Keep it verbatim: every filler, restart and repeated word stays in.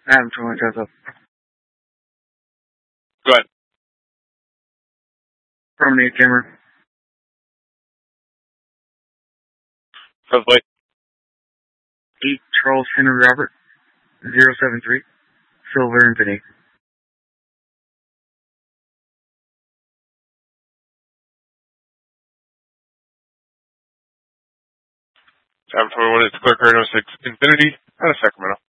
Adam twenty-one, Tesla. Go ahead. Promenade camera. Press plate. eight Charles Henry Robert, zero seven three, Silver Infinity. Adam twenty-one is Clear Card oh six Infinity out of Sacramento.